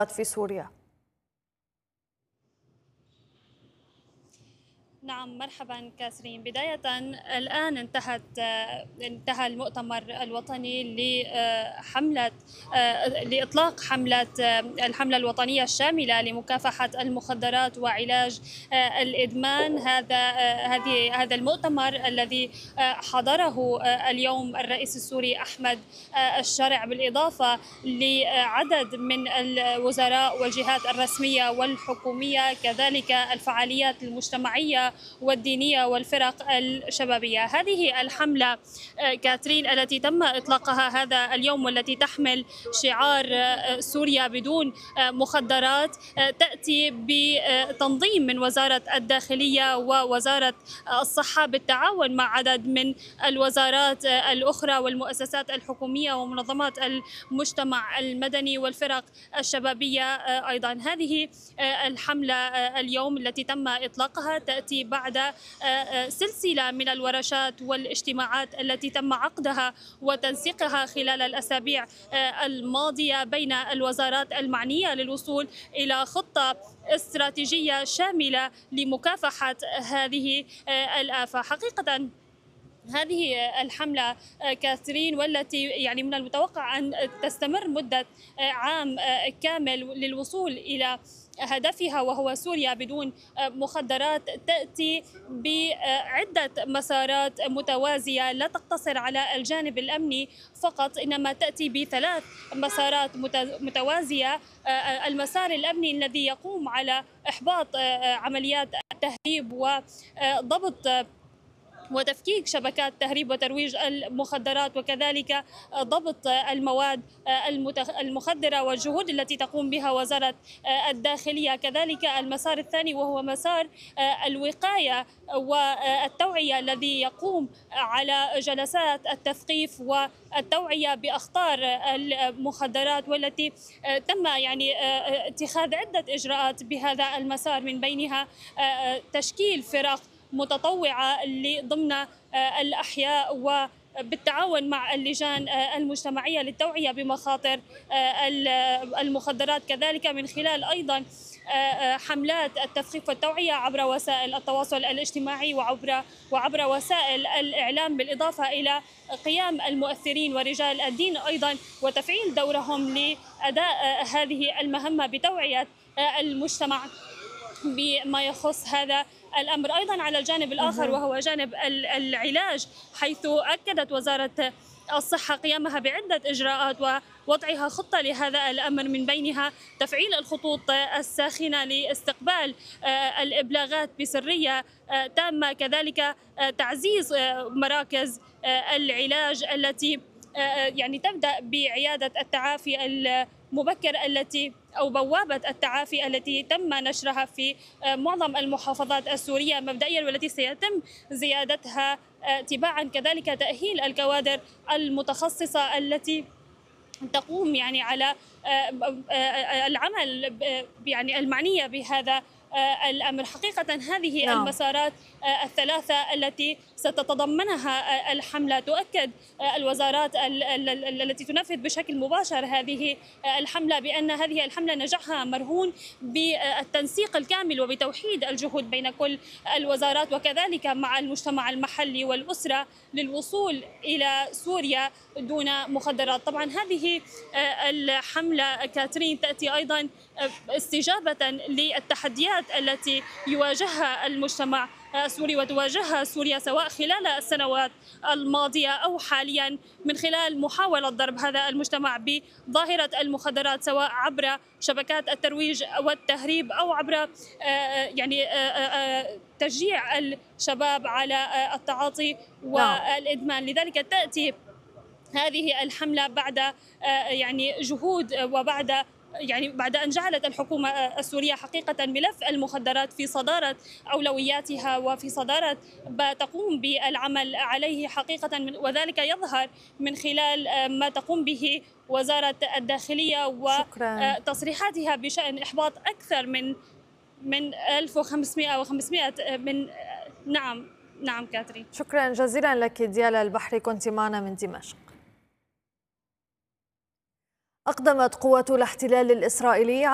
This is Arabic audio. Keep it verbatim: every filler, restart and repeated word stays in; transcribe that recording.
في سوريا. نعم، مرحبا كاسرين. بداية الآن انتهت انتهى المؤتمر الوطني لحملة لإطلاق حملة الحملة الوطنية الشاملة لمكافحة المخدرات وعلاج الإدمان. هذا هذه هذا المؤتمر الذي حضره اليوم الرئيس السوري أحمد الشرع، بالإضافة لعدد من الوزراء والجهات الرسمية والحكومية، كذلك الفعاليات المجتمعية والدينية والفرق الشبابية. هذه الحملة كاترين التي تم إطلاقها هذا اليوم والتي تحمل شعار سوريا بدون مخدرات تأتي بتنظيم من وزارة الداخلية ووزارة الصحة بالتعاون مع عدد من الوزارات الأخرى والمؤسسات الحكومية ومنظمات المجتمع المدني والفرق الشبابية أيضا. هذه الحملة اليوم التي تم إطلاقها تأتي بعد سلسلة من الورشات والاجتماعات التي تم عقدها وتنسيقها خلال الأسابيع الماضية بين الوزارات المعنية للوصول إلى خطة استراتيجية شاملة لمكافحة هذه الآفة. حقيقة هذه الحملة كاثرين والتي يعني من المتوقع أن تستمر مدة عام كامل للوصول إلى هدفها وهو سوريا بدون مخدرات، تأتي بعدة مسارات متوازية لا تقتصر على الجانب الأمني فقط، إنما تأتي بثلاث مسارات متوازية. المسار الأمني الذي يقوم على إحباط عمليات التهريب وضبط وتفكيك شبكات تهريب وترويج المخدرات، وكذلك ضبط المواد المخدرة والجهود التي تقوم بها وزارة الداخلية. كذلك المسار الثاني وهو مسار الوقاية والتوعية الذي يقوم على جلسات التثقيف والتوعية بأخطار المخدرات، والتي تم يعني اتخاذ عدة إجراءات بهذا المسار، من بينها تشكيل فرق متطوعة ضمن الأحياء وبالتعاون مع اللجان المجتمعية للتوعية بمخاطر المخدرات، كذلك من خلال أيضا حملات التثقيف والتوعية عبر وسائل التواصل الاجتماعي وعبر وعبر وسائل الإعلام، بالإضافة إلى قيام المؤثرين ورجال الدين أيضا وتفعيل دورهم لأداء هذه المهمة بتوعية المجتمع بما يخص هذا الأمر. أيضا على الجانب الآخر وهو جانب العلاج، حيث أكدت وزارة الصحة قيامها بعدة إجراءات ووضعها خطة لهذا الأمر، من بينها تفعيل الخطوط الساخنة لاستقبال الإبلاغات بسرية تامة، كذلك تعزيز مراكز العلاج التي يعني تبدأ بعيادة التعافي المبكر التي أو بوابة التعافي التي تم نشرها في معظم المحافظات السورية مبدئيا، والتي سيتم زيادتها تباعا. كذلك تأهيل الكوادر المتخصصة التي تقوم يعني على العمل يعني المعنية بهذا الأمر. حقيقة هذه نعم. المسارات الثلاثة التي ستتضمنها الحملة تؤكد الوزارات التي تنفذ بشكل مباشر هذه الحملة بأن هذه الحملة نجاحها مرهون بالتنسيق الكامل وبتوحيد الجهود بين كل الوزارات، وكذلك مع المجتمع المحلي والأسرة للوصول إلى سوريا دون مخدرات. طبعا هذه الحملة كاترين تأتي أيضا استجابة للتحديات التي يواجهها المجتمع السوري وتواجهها سوريا سواء خلال السنوات الماضية أو حاليا، من خلال محاولة ضرب هذا المجتمع بظاهرة المخدرات سواء عبر شبكات الترويج والتهريب أو عبر يعني تشجيع الشباب على التعاطي والإدمان. لذلك تأتي هذه الحملة بعد يعني جهود وبعد يعني بعد أن جعلت الحكومة السورية حقيقة ملف المخدرات في صدارة أولوياتها وفي صدارة تقوم بالعمل عليه حقيقة، وذلك يظهر من خلال ما تقوم به وزارة الداخلية وتصريحاتها بشأن إحباط أكثر من من ألف وخمسمئة أو خمسمئة من نعم نعم كاترين. شكرا جزيلا لك ديالا البحري، كنت معنا من دمشق. أقدمت قوات الاحتلال الإسرائيلي